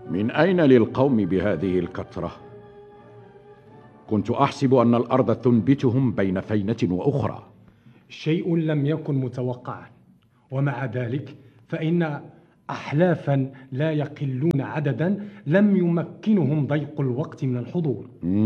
من أين للقوم بهذه الكثرة؟ كنت أحسب أن الأرض تنبتهم بين فينة وأخرى. شيء لم يكن متوقعا، ومع ذلك فإن أحلافا لا يقلون عددا لم يمكنهم ضيق الوقت من الحضور.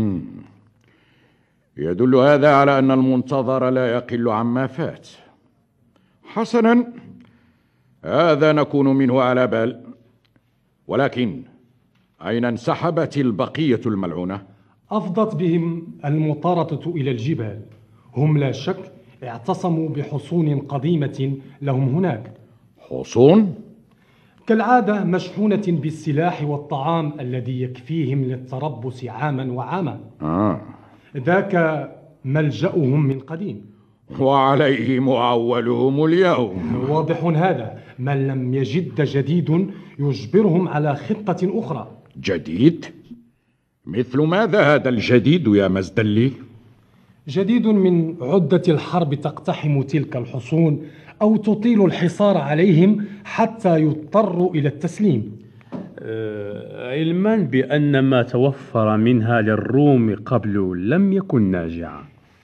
يدل هذا على أن المنتظر لا يقل عما فات. حسنا، هذا نكون منه على بال. ولكن أين انسحبت البقية الملعونة؟ أفضت بهم المطاردة إلى الجبال. هم لا شك اعتصموا بحصون قديمة لهم هناك. حصون؟ كالعادة مشحونة بالسلاح والطعام الذي يكفيهم للتربص عاما وعاما. ذاك ملجأهم من قديم، وعليه معولهم اليوم. واضح هذا. من لم يجد جديد يجبرهم على خطة أخرى. جديد؟ مثل ماذا هذا الجديد يا مزدلي؟ جديد من عدة الحرب تقتحم تلك الحصون أو تطيل الحصار عليهم حتى يضطروا إلى التسليم. علما بأن ما توفر منها للروم قبل لم يكن ناجعا.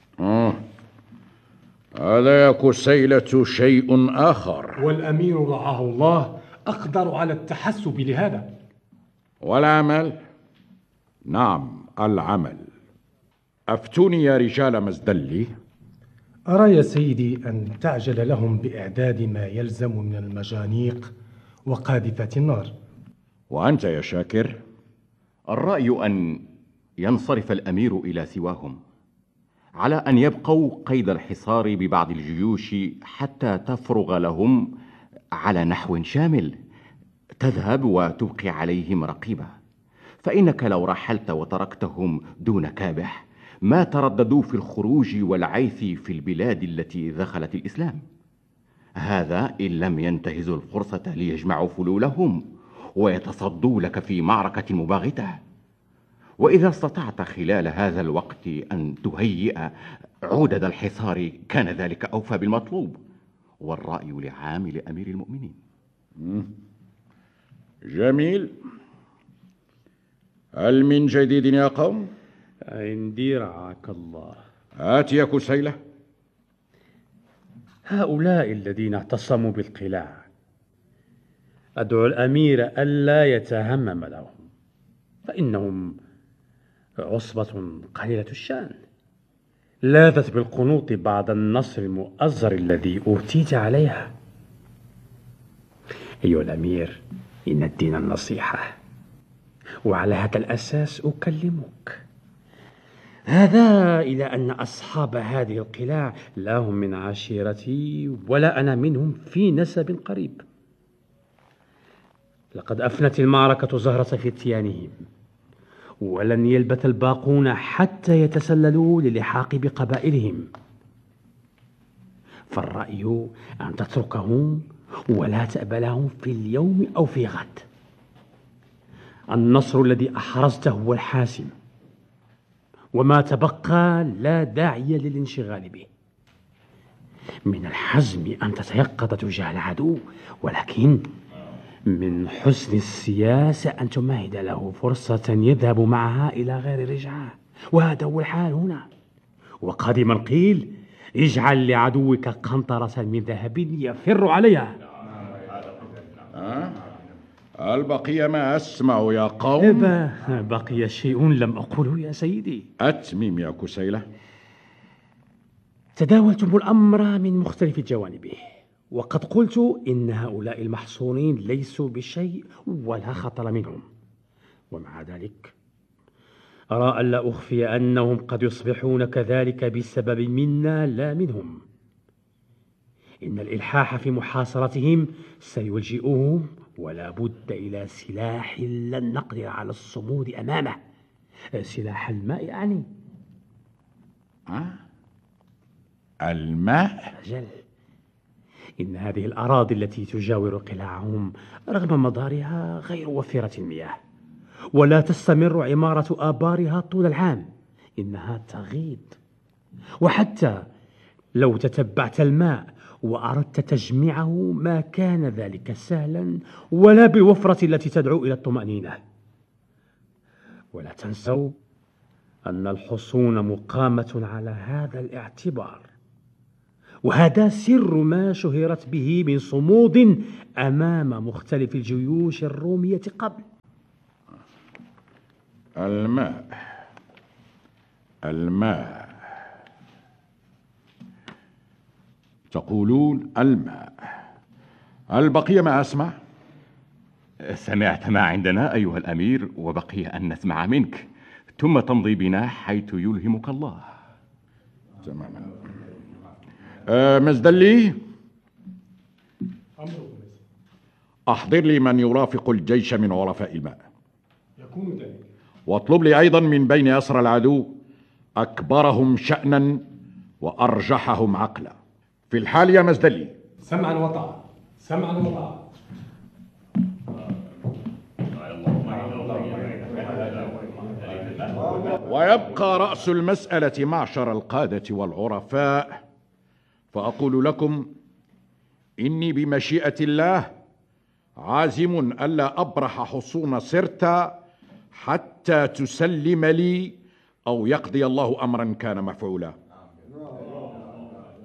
هذا يا كسيلة شيء آخر. والأمير رعاه الله أقدر على التحسب لهذا. والعمل؟ نعم، العمل. أفتوني يا رجال مزدلي. أرى يا سيدي أن تعجل لهم بإعداد ما يلزم من المجانيق وقاذفات النار. وأنت يا شاكر؟ الرأي أن ينصرف الأمير إلى سواهم، على أن يبقوا قيد الحصار ببعض الجيوش حتى تفرغ لهم على نحو شامل، تذهب وتبقي عليهم رقيبة. فإنك لو رحلت وتركتهم دون كابح ما ترددوا في الخروج والعيث في البلاد التي دخلت الإسلام. هذا إن لم ينتهزوا الفرصة ليجمعوا فلولهم ويتصدوا لك في معركة مباغتة. وإذا استطعت خلال هذا الوقت أن تهيئ عدد الحصار كان ذلك أوفى بالمطلوب، والرأي لعامل أمير المؤمنين. جميل. هل من جديد يا قوم؟ عندي رعاك الله. هات يا كسيلة. هؤلاء الذين اعتصموا بالقلاع أدعو الأمير ألا يتهمم لهم، فإنهم عصبة قليلة الشأن لاذت بالقنوط بعد النصر المؤزر الذي أوتيت عليها. أيها الأمير، إن الدين النصيحة، وعلى هذا الأساس أكلمك. هذا إلى أن أصحاب هذه القلاع لا هم من عشيرتي ولا أنا منهم في نسب قريب. لقد أفنت المعركة زهرة فتيانهم، ولن يلبث الباقون حتى يتسللوا للحاق بقبائلهم. فالرأي أن تتركهم ولا تأبلهم في اليوم أو في غد. النصر الذي أحرزته هو الحاسم، وما تبقى لا داعي للانشغال به. من الحزم أن تتيقظ تجاه العدو، ولكن من حسن السياسة أن تمهد له فرصة يذهب معها إلى غير رجعة. وهذا هو الحال هنا. وقدما قيل: اجعل لعدوك قنطرة من ذهب يفر عليها. هل بقي ما أسمع يا قوم؟ بقي شيء لم أقوله يا سيدي. أتمم يا كسيلة. تداولتم الأمر من مختلف جوانبه، وقد قلت إن هؤلاء المحصونين ليسوا بشيء ولا خطر منهم. ومع ذلك أرى ألا أخفي أنهم قد يصبحون كذلك بسبب منا لا منهم. إن الإلحاح في محاصرتهم سيلجئهم، ولا بد إلى سلاح لن نقدر على الصمود أمامه. سلاح الماء يعني. الماء؟ أجل. إن هذه الأراضي التي تجاور قلاعهم رغم مضارها غير وفرة المياه، ولا تستمر عمارة آبارها طول العام. إنها تغيض. وحتى لو تتبعت الماء وأردت تجميعه ما كان ذلك سهلا ولا بالوفرة التي تدعو إلى الطمأنينة. ولا تنسوا أن الحصون مقامة على هذا الاعتبار، وهذا سر ما شهرت به من صمود أمام مختلف الجيوش الرومية قبل. الماء تقولون الماء. البقي ما أسمع؟ سمعت ما عندنا أيها الأمير، وبقي أن نسمع منك، ثم تمضي بنا حيث يلهمك الله. تماما. مزدلي، أحضر لي من يرافق الجيش من عرفاء الماء. يكون ذلك. واطلب لي أيضا من بين أسرى العدو أكبرهم شأنا وأرجحهم عقلا. في الحال يا مزدلي. سمعا وطاعة، سمعا وطاعة. ويبقى رأس المسألة معشر القادة والعرفاء، فأقول لكم إني بمشيئة الله عازم ألا أبرح حصون سرتا حتى تسلم لي أو يقضي الله أمرا كان مفعولا.